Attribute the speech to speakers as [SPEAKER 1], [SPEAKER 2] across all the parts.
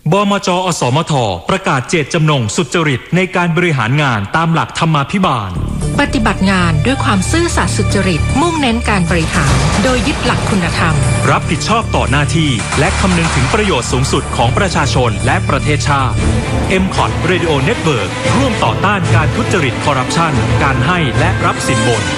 [SPEAKER 1] บมจ.อสมท.ประกาศเจตจำนงสุจริตในการบริหารงานตามหลักธรรมาภิบาล
[SPEAKER 2] ปฏิบัติงานด้วยความซื่อสัตย์สุจริตมุ่งเน้นการบริหารโดยยึดหลักคุณธรรม
[SPEAKER 1] รับผิดชอบต่อหน้าที่และคำนึงถึงประโยชน์สูงสุดของประชาชนและประเทศชาติ MCOT Radio Network ร่วมต่อต้านการทุจริตคอร์รัปชันการให้และรับสินบน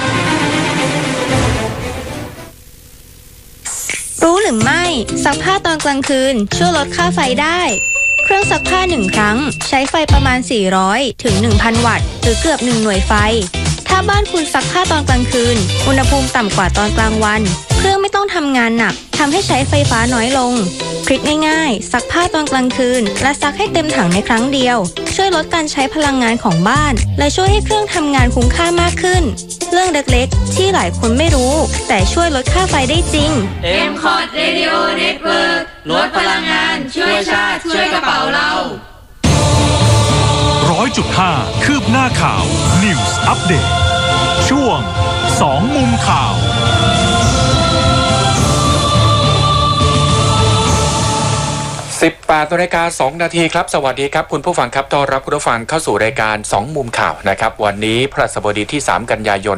[SPEAKER 3] รู้หรือไม่ซักผ้าตอนกลางคืนช่วยลดค่าไฟได้เครื่องซักผ้า1ครั้งใช้ไฟประมาณ400ถึง 1,000 วัตต์หรือเกือบ1หน่วยไฟถ้าบ้านคุณซักผ้าตอนกลางคืนอุณหภูมิต่ำกว่าตอนกลางวันเครื่องไม่ต้องทำงานหนักทำให้ใช้ไฟฟ้าน้อยลงทริคง่ายๆซักผ้าตอนกลางคืนและซักให้เต็มถังในครั้งเดียวช่วยลดการใช้พลังงานของบ้านและช่วยให้เครื่องทำงานคุ้มค่ามากขึ้นเรื่องเล็กๆที่หลายคนไม่รู้แต่ช่วยลดค่าไฟได้จริง
[SPEAKER 4] MCOT Radio Network ลดพลังงานช่วยชาติช่วยกระเป๋าเรา
[SPEAKER 1] 100.5 คืบหน้าข่าว News Update ช่วง2มุมข่าว
[SPEAKER 5] 18 นาฬิกา 2 นาทีครับสวัสดีครับคุณผู้ฟังครับต้อนรับคุณผู้ฟังเข้าสู่รายการ2มุมข่าวนะครับวันนี้พฤหัสบดีที่3กันยายน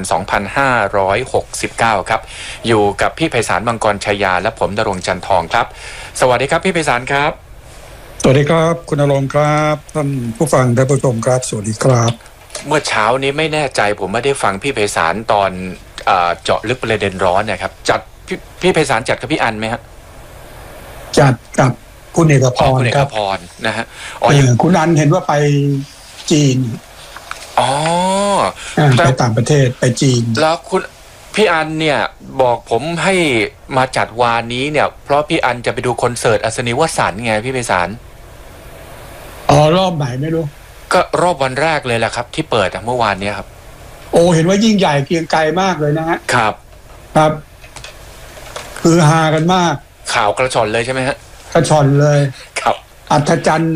[SPEAKER 5] 2569ครับอยู่กับพี่ไพศาลมังกรชัยยาและผมณรงค์จันทองครับสวัสดีครับพี่ไพศาลครับ
[SPEAKER 6] สวัสดีครับคุณณรงค์ครับท่านผู้ฟังท่านผู้ชมครับสวัสดีครับ
[SPEAKER 5] เมื่อเช้านี้ไม่แน่ใจผมไม่ได้ฟังพี่ไพศาลตอนเจาะลึกประเด็นร้อนนะครับจัดพี่ไพศาลจัดกับพี่อันไหมฮะ
[SPEAKER 6] จัดกับคุณเอกพรครับ
[SPEAKER 5] นะฮะ
[SPEAKER 6] คุณอันเห็นว่าไปจีนไปต่างประเทศไปจีน
[SPEAKER 5] แล้วคุณพี่อันเนี่ยบอกผมให้มาจัดวานนี้เนี่ยเพราะพี่อันจะไปดูคอนเสิร์ตอัศนีวสันต์ไงพี่ไพศาล
[SPEAKER 6] รอบไหนไม่รู้
[SPEAKER 5] ก็รอบวันแรกเลยแหละครับที่เปิดเมื่อวานนี้ครับ
[SPEAKER 6] โอ้เห็นว่ายิ่งใหญ่เกรียงไกรมากเลยนะฮะ
[SPEAKER 5] ครับ
[SPEAKER 6] คือฮากันมาก
[SPEAKER 5] ข่าวกระชอนเลยใช่ไหมฮะ
[SPEAKER 6] กระชอนเลย
[SPEAKER 5] ครับ
[SPEAKER 6] อัศจรรย์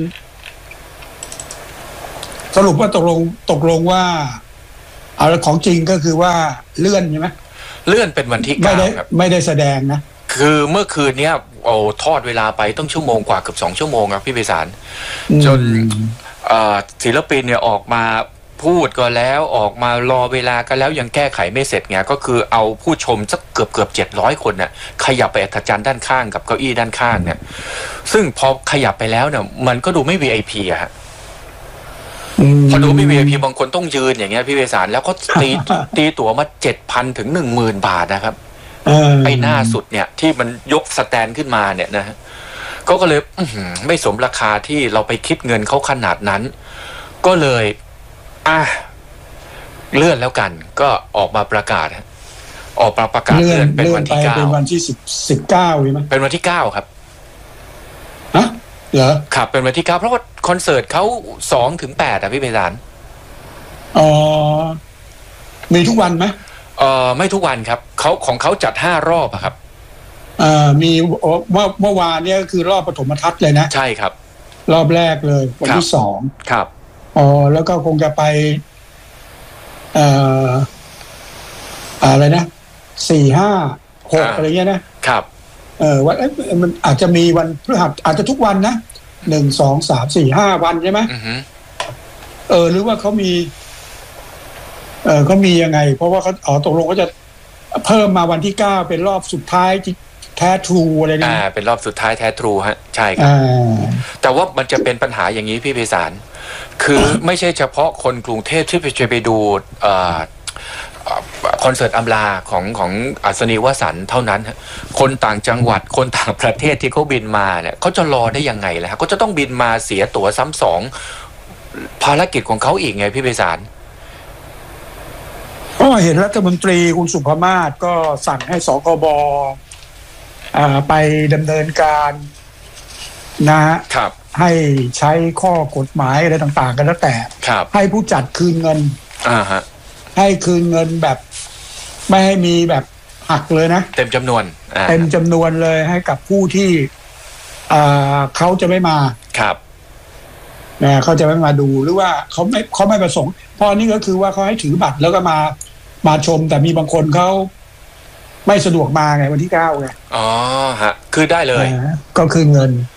[SPEAKER 6] สรุปว่าตกลงว่าเอาของจริงก็คือว่าเลื่อนใช่ไหม
[SPEAKER 5] เลื่อนเป็นวันที่9ครับ
[SPEAKER 6] ไม่ได้แสดงนะ
[SPEAKER 5] คือเมื่อคืนนี้ทอดเวลาไปต้องชั่วโมงกว่าเกือบ2ชั่วโมงครับพี่ไพศาลจนศิลปินเนี่ยออกมาพูดก็แล้วออกมารอเวลาก็แล้วยังแก้ไขไม่เสร็จไงก็คือเอาผู้ชมสักเกือบ700คนเนี่ยขยับไปอัศจรรย์ด้านข้างกับเก้าอี้ด้านข้างเนี่ยซึ่งพอขยับไปแล้วเนี่ยมันก็ดูไม่ VIP อะฮะพอดูไม่ VIP บางคนต้องยืนอย่างเงี้ยพี่ไพศาลแล้วก็ตีตั๋วมา 7,000 ถึง 10,000 บาทนะครับไอ้หน้าสุดเนี่ยที่มันยกสแตนขึ้นมาเนี่ยนะฮะก็เลยไม่สมราคาที่เราไปคิดเงินเขาขนาดนั้นก็เลยเลื่อนแล้วกันก็ออกมาประกาศเลื่อนเป็นวันที่9
[SPEAKER 6] เป็นวันที่19ใช่ไหม
[SPEAKER 5] เป็นวันที่9ครับ
[SPEAKER 6] เหรอ
[SPEAKER 5] ครับเป็นวันที่9เพราะว่าคอนเสิร์ตเขา2 ถึง 8อ่ะพี่ไพศาล
[SPEAKER 6] มีทุกวันไหม
[SPEAKER 5] ไม่ทุกวันครับของเขาจัด5รอบอะครับ
[SPEAKER 6] มีเมื่อวานเนี่ยคือรอบปฐมทัศน์เลยนะ
[SPEAKER 5] ใช่ครับ
[SPEAKER 6] รอบแรกเลยวันที่2
[SPEAKER 5] ครับ
[SPEAKER 6] แล้วก็คงจะไปอะไรนะ4 5 6อะไรเงี้ย
[SPEAKER 5] นะครับ
[SPEAKER 6] วันมันอาจจะมีวันพฤหัสอาจจะทุกวันนะ1 2 3 4 5วันใช่ไหมหรือว่าเขามียังไงเพราะว่าเขาตกลงเขาจะเพิ่มมาวันที่9เป็นรอบสุดท้ายแท้ทรูอะไรนะ
[SPEAKER 5] เป็นรอบสุดท้ายแท้ทรูฮะใช่ครับแต่ว่ามันจะเป็นปัญหาอย่างนี้พี่ไพศาลคือไม่ใช่เฉพาะคนกรุงเทพที่จะไปดูคอนเสิร์ตอำลาของอัศนีวสันต์เท่านั้นคนต่างจังหวัดคนต่างประเทศที่เขาบินมาเนี่ยเขาจะรอได้ยังไงล่ะเขาจะต้องบินมาเสียตั๋วซ้ำสองภารกิจของเขาอีกไงพี่ไพศาล
[SPEAKER 6] ก็เห็นรัฐมนตรีคุณสุภมาศก็สั่งให้สกบไปดำเนินการนะฮะให้ใช้ข้อกฎหมายอะไรต่างๆกันแล้วแต่ให้ผู้จัดคืนเงินให้คืนเงินแบบไม่ให้มีแบบหักเลยนะ
[SPEAKER 5] เต็มจำน
[SPEAKER 6] วนเลยให้กับผู้ที่เขาจะไม่มาเขาจะไม่มาดูหรือว่าเขาไม่ประสงค์พอนี้ก็คือว่าเขาให้ถือบัตรแล้วก็มาชมแต่มีบางคนเขาไม่สะดวกมาไงวันที่9ไง
[SPEAKER 5] ฮะคือได้เลย
[SPEAKER 6] ก็คือเงิน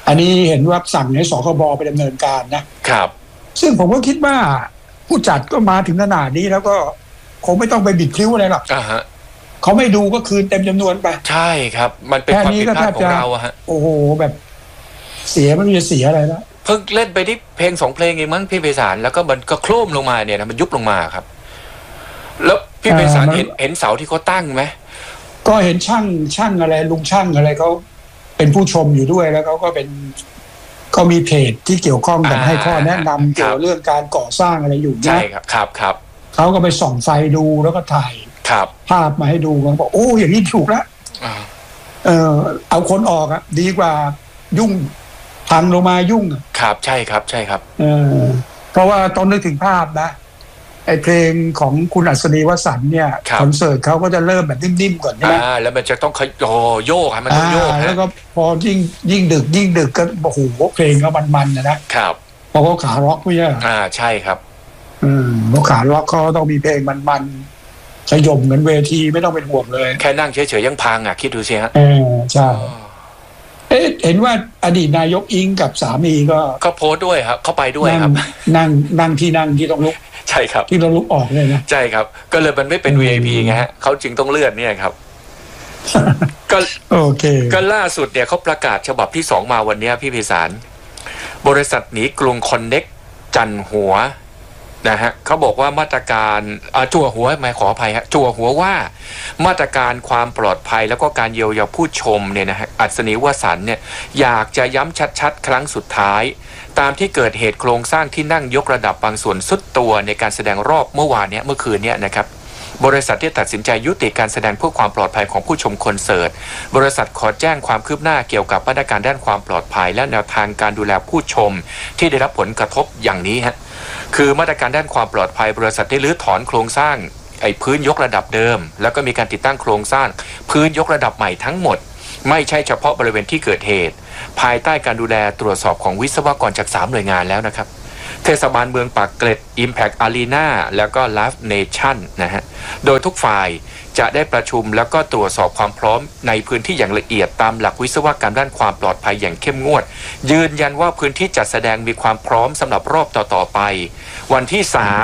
[SPEAKER 6] อันนี้เห็นว่าสั่งให้สคบไปดำเนินการนะครับซึ่งผมก็คิดว่าผู้จัดก็มาถึงขนาดนี้แล้วก็คงไม่ต้องไปบิดพลิ้วอะไรหรอกเขาไม่ดูก็คืนเต็มจำนวนไป
[SPEAKER 5] ใช่ครับมันเป็นความผิดพลาดของเราฮะ
[SPEAKER 6] โอ้โหแบบเสียไม่รู้จะเสียอะไรแล้ว
[SPEAKER 5] เพิ่งเล่นไปที่เพลง2เพลงเองมั้งพี่ไพศาลแล้วก็มันก็โครมลงมาเนี่ยนะมันยุบลงมาครับแล้วพี่ไพศาลเห็นเสาที่เขาตั้งไหม
[SPEAKER 6] ก็เห็นช่างอะไรลุงช่างอะไรเขาเป็นผู้ชมอยู่ด้วยแล้วเขาก็มีเพจที่เกี่ยวข้องกับให้ข้อแนะนำเกี่ยวเรื่องการก่อสร้างอะไรอยู่
[SPEAKER 5] ใช่ครับ
[SPEAKER 6] เขาก็ไปส่องไฟดูแล้วก็ถ่ายภาพมาให้ดูเขาบอกโอ้อย่างนี้ถูกแล้วเอาคนออกอะดีกว่ายุ่งพังลงมายุ่ง
[SPEAKER 5] ครับใช่ครับ
[SPEAKER 6] เพราะว่าต้องนึกถึงภาพนะไอเพลงของคุณอัศนีวสันต์เนี่ยคอนเสิร์ตเขาก็จะเริ่มแบบนิ่มๆก่อนใช่ไหม
[SPEAKER 5] แล้วมันจะต้องโยกมันต้องโยก
[SPEAKER 6] แล้วก็พอยิ่งดึกก็โอ้โหเพลงก็มันๆ
[SPEAKER 5] นะครับ
[SPEAKER 6] เพราะเขาขาร็อกไม่ใช่
[SPEAKER 5] ใช่ครับ
[SPEAKER 6] เพราะขาร็อกเขาต้องมีเพลงมันๆขย่มเหมือนเวทีไม่ต้องเป็นห่วงเลย
[SPEAKER 5] แค่นั่งเฉยๆยังพังคิดดูสิฮะ
[SPEAKER 6] ใช่เห็นว่าอดีตนายกอิงกับสามี
[SPEAKER 5] ก็โพสด้วยครับเข้าไปด้วยครับ
[SPEAKER 6] นั่งที่ต้องลุก
[SPEAKER 5] ใช่ครับ
[SPEAKER 6] ที่เราลุกออกเลยนะ
[SPEAKER 5] ใช่ครับก็เลยมันไม่เป็น VIP ไงฮะเขาจึงต้องเลื่อนเนี่ยครับก็
[SPEAKER 6] โอเค
[SPEAKER 5] ก็ล่าสุดเนี่ยเขาประกาศฉบับที่2มาวันนี้พี่ไพศาลบริษัทหนีกรุงคอนเน็กจันหัวนะฮะเขาบอกว่ามาตรการจั่วหัวไม่ขออภัยฮะจั่วหัวว่ามาตรการความปลอดภัยแล้วก็การเยียวยาผู้ชมเนี่ยนะฮะอัศนีวสันต์เนี่ยอยากจะย้ำชัดๆครั้งสุดท้ายตามที่เกิดเหตุโครงสร้างที่นั่งยกระดับบางส่วนสุดตัวในการแสดงรอบเมื่อคืนนี้นะครับบริษัทที่ตัดสินใจยุติการแสดงเพื่อความปลอดภัยของผู้ชมคอนเสิร์ตบริษัทขอแจ้งความคืบหน้าเกี่ยวกับมาตรการด้านความปลอดภัยและแนวทางการดูแลผู้ชมที่ได้รับผลกระทบอย่างนี้ฮะคือมาตรการด้านความปลอดภัยบริษัทได้รื้อถอนโครงสร้างพื้นยกระดับเดิมแล้วก็มีการติดตั้งโครงสร้างพื้นยกระดับใหม่ทั้งหมดไม่ใช่เฉพาะบริเวณที่เกิดเหตุภายใต้การดูแลตรวจสอบของวิศวกรจาก3หน่วยงานแล้วนะครับเทศบาลเมืองปากเกร็ด Impact Arena แล้วก็ Live Nation นะฮะโดยทุกฝ่ายจะได้ประชุมแล้วก็ตรวจสอบความพร้อมในพื้นที่อย่างละเอียดตามหลักวิศวกรรมด้านความปลอดภัยอย่างเข้มงวดยืนยันว่าพื้นที่จัดแสดงมีความพร้อมสำหรับรอบต่อไปวันที่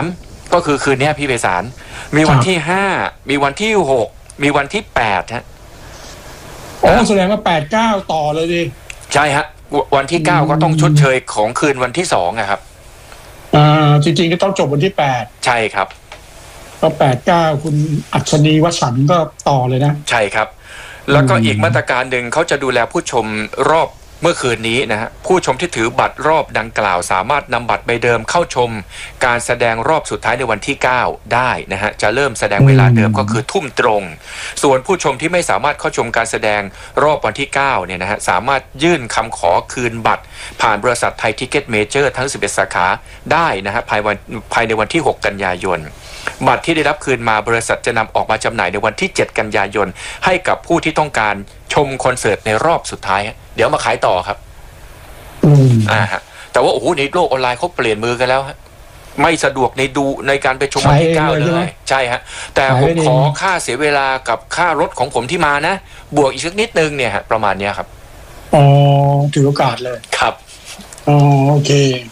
[SPEAKER 5] 3ก็คือคืนนี้พี่ไพศาลมีวันที่5มีวันที่6มีวันที่8ฮะ
[SPEAKER 6] แสดงว่า8-9ต่อเลยดิ
[SPEAKER 5] ใช่ฮะวันที่9ก็ต้องชดเชยของคืนวันที่2นะครับ
[SPEAKER 6] จริงๆก็ต้องจบวันที่8
[SPEAKER 5] ใช่ครับ
[SPEAKER 6] ก็8-9คุณอัศนีวสันต์ก็ต่อเลยนะ
[SPEAKER 5] ใช่ครับแล้วก็อีกมาตรการหนึ่งเขาจะดูแลผู้ชมรอบเมื่อคืนนี้นะฮะผู้ชมที่ถือบัตรรอบดังกล่าวสามารถนำบัตรใบเดิมเข้าชมการแสดงรอบสุดท้ายในวันที่9ได้นะฮะจะเริ่มแสดงเวลาเดิมก็คือทุ่มตรงส่วนผู้ชมที่ไม่สามารถเข้าชมการแสดงรอบวันที่9เนี่ยนะฮะสามารถยื่นคำขอคืนบัตรผ่านบริษัทไทยทิกเก็ตเมเจอร์ทั้ง11สาขาได้นะฮะภายในวันที่6กันยายนบัตรที่ได้รับคืนมาบริษัทจะนำออกมาจำหน่ายในวันที่7กันยายนให้กับผู้ที่ต้องการชมคอนเสิร์ตในรอบสุดท้ายเดี๋ยวมาขายต่อครับฮะแต่ว่าโอ้โหในโลกออนไลน์เขาเปลี่ยนมือกันแล้วฮะไม่สะดวกในการไปชมวันที่9เลยใช่ฮะแต่ผมขอค่าเสียเวลากับค่ารถของผมที่มานะบวกอีกสักนิดนึงเนี่ยฮะประมาณนี้ครับ
[SPEAKER 6] ถือโอกาสเลย
[SPEAKER 5] ครับ
[SPEAKER 6] โอเค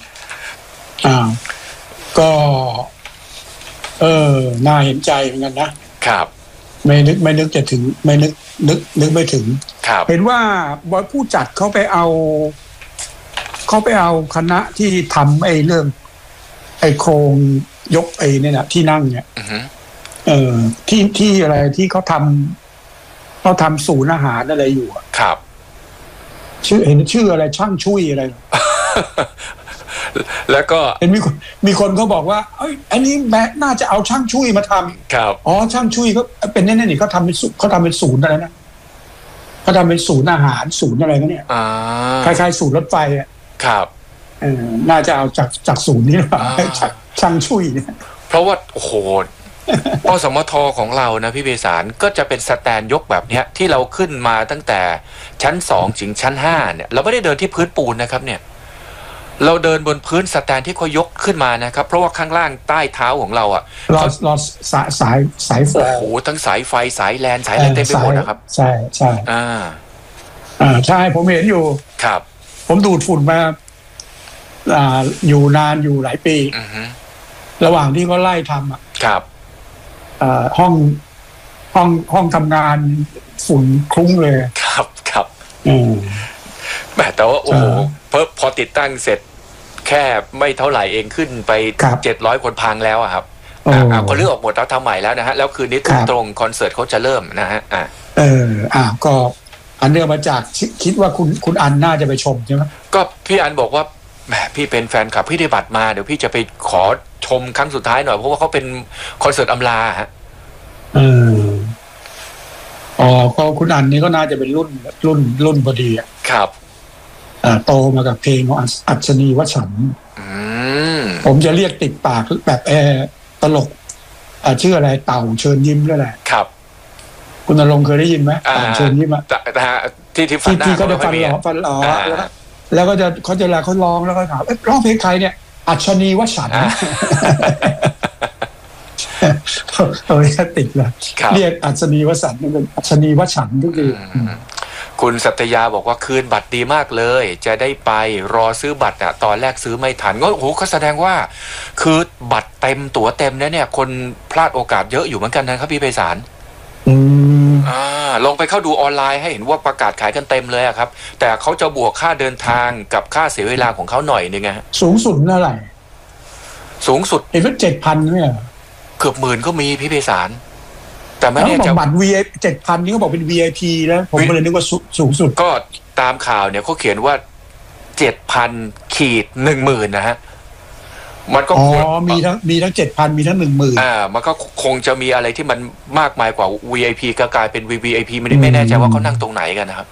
[SPEAKER 6] ก็น่าเห็นใจเหมือนกันนะครับไม่นึกจะถึงไม่นึกไม่ถึงเห็นว่าบอยผู้จัดเขาไปเอาคณะที่ทำเรื่องโครงยกเนี่ยนะที่นั่งเนี่ยที่อะไรที่เขาทำศูนย์อาหารอะไรอยู่
[SPEAKER 5] ครับ
[SPEAKER 6] ชื่ออะไรช่างชุยอะไร
[SPEAKER 5] แล้วก็
[SPEAKER 6] เห็นมีคนเขาบอกว่าอันนี้แม่น่าจะเอาช่างชุยมาทำ
[SPEAKER 5] ครับ
[SPEAKER 6] ช่างชุยเขาเป็นแน่ๆนี่เขาทำเป็นศูนย์อะไรนะเขาทำเป็นศูนย์อาหารศูนย์อะไรเนี่ยคล้ายๆศูนย์รถไฟอ่ะ
[SPEAKER 5] ครับ
[SPEAKER 6] น่าจะเอาจากศูนย์นี้มาช่างชุยเนี่ย
[SPEAKER 5] เพราะว่าโอ้โหอสมทของเรานะพี่เบสารก็จะเป็นสแตนยกแบบเนี้ยที่เราขึ้นมาตั้งแต่ชั้น2ถึงชั้น5เนี่ยเราไม่ได้เดินที่พื้นปูนนะครับเนี่ยเราเดินบนพื้นสแตนที่เขายกขึ้นมานะครับเพราะว่าข้างล่างใต้เท้าของเรา
[SPEAKER 6] เราสายไฟ
[SPEAKER 5] โอ้โหทั้งสายไฟสายแลนสายอะไรเต็มไปหมดนะครับ
[SPEAKER 6] ใช่ใช่ผมเห็นอยู่
[SPEAKER 5] ครับ
[SPEAKER 6] ผผมดูดฝุ่นมาอยู่นานอยู่หลายปีระหว่างที่เขาไล่ทำอ่ะ
[SPEAKER 5] ครับ
[SPEAKER 6] ห้องทำงานฝุ่นคลุ้งเลย
[SPEAKER 5] ครับแต่ว่าโอ้โหพอติดตั้งเสร็จแค่ไม่เท่าไหร่เองขึ้นไป700 คนพังแล้วอะครับก็เลือกออกหมดแล้วทำใหม่แล้วนะฮะแล้วคืนนี้ทุ่มตรงคอนเสิร์ตเขาจะเริ่มนะฮะ
[SPEAKER 6] ก็อันเนื่องมาจากคิดว่าคุณอันน่าจะไปชมใช่ไหม
[SPEAKER 5] ก็พี่อันบอกว่าแหมพี่เป็นแฟนคลับพี่ได้บัตรมาเดี๋ยวพี่จะไปขอชมครั้งสุดท้ายหน่อยเพราะว่าเขาเป็นคอนเสิร์ตอำลาฮะ
[SPEAKER 6] ก็คุณอันนี้ก็น่าจะเป็นรุ่นพอดีอ่ะ
[SPEAKER 5] ครับ
[SPEAKER 6] โตมากับเพลงของอัศนีวสันต์ผมจะเรียกติดปากแบบตลกชื่ออะไรเต่าเชิญยิ้มด้วยแหละ
[SPEAKER 5] ครับ
[SPEAKER 6] คุณณรงค์เคยได้ยินไหมเต่าเชิญยิ้มอ่ะที่เขาจะฟันหล่อแล้วก็เขาจะเขาร้องแล้วก็ถามร้องเพลงใครเนี่ยอัศนีวสันต์เอาไว้ติดเลยเรียกอัศนีวสันต์เป็นอัศนีวสันต์ทุกที
[SPEAKER 5] คุณสัตยาบอกว่าคืนบัตรดีมากเลยจะได้ไปรอซื้อบัตรอะตอนแรกซื้อไม่ทันก็โอ้โหเขาแสดงว่าคือบัตรเต็มตั๋วเต็มเนี่ยคนพลาดโอกาสเยอะอยู่เหมือนกันนะครับพี่ไพศาลลองไปเข้าดูออนไลน์ให้เห็นว่าประกาศขายกันเต็มเลยครับแต่เขาจะบวกค่าเดินทางกับค่าเสียเวลาของเขาหน่อยนึงไง
[SPEAKER 6] สูงสุดเท่าไหร่
[SPEAKER 5] สูงสุด
[SPEAKER 6] เห็นว่า7,000เนี่ย
[SPEAKER 5] เกือบ10,000ก็มีพี่ไพศาลแต่ไม่ได้
[SPEAKER 6] จะบัตร VIP 7,000นี่ก็บอกเป็น VIP แล้วผมก็เลยนึกว่าสูงสุด
[SPEAKER 5] ก็ตามข่าวเนี่ยเขาเขียนว่า 7,000 ขีด 10,000 นะฮะมันก็
[SPEAKER 6] มีทั้ง 7,000 มีทั้ง 10,000
[SPEAKER 5] มันก็คงจะมีอะไรที่มันมากมายกว่า VIP ก็กลายเป็น VVIP ไม่แน่ใจว่าเขานั่งตรงไหนกันนะครับ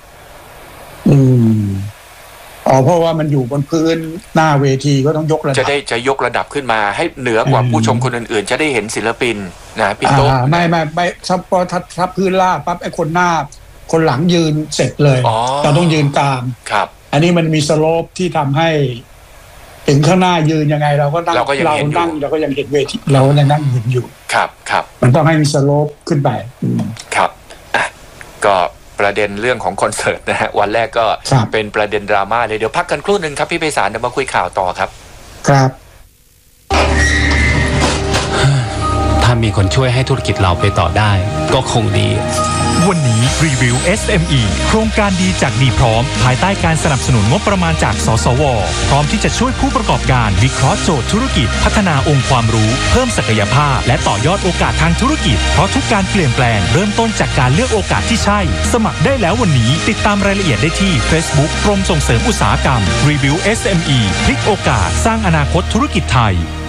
[SPEAKER 6] เพราะว่ามันอยู่บนพื้นหน้าเวทีก็ต้องยกระดับ
[SPEAKER 5] จะยกระดับขึ้นมาให้เหนือกว่าผู้ชมคนอื่นๆจะได้เห็นศิลปินนะพี่โต๊ะ
[SPEAKER 6] ไม่พอทับพื้นลาดปั๊บไอ้คนหน้าคนหลังยืนเสร็จเลยเราต้องยืนตาม
[SPEAKER 5] ครับ
[SPEAKER 6] อันนี้มันมีสโลปที่ทำให้ถึงข้างหน้ายืนยังไงเราก็นั่งเราก็ยังเห็นเวทีเรายังนั่งยืนอยู่
[SPEAKER 5] ครับ
[SPEAKER 6] มันต้องให้มีสโลปขึ้นไป
[SPEAKER 5] ครับก็ประเด็นเรื่องของคอนเสิร์ตนะฮะวันแรกก็เป็นประเด็นดราม่าเลยเดี๋ยวพักกันครู่นึงครับพี่ไพศาลเดี๋ยวมาคุยข่าวต่อครับ
[SPEAKER 1] ถ้ามีคนช่วยให้ธุรกิจเราไปต่อได้ก็คงดีวันนี้รีวิว SME โครงการดีจากดีพร้อมภายใต้การสนับสนุนงบประมาณจากสสว.พร้อมที่จะช่วยผู้ประกอบการวิเคราะห์โจทย์ธุรกิจพัฒนาองค์ความรู้เพิ่มศักยภาพและต่อยอดโอกาสทางธุรกิจเพราะทุกการเปลี่ยนแปลงเริ่มต้นจากการเลือกโอกาสที่ใช่สมัครได้แล้ววันนี้ติดตามรายละเอียดได้ที่ Facebook กรมส่งเสริมอุตสาหกรรมรีวิว SME พลิกโอกาสสร้างอนาคตธุรกิจไทย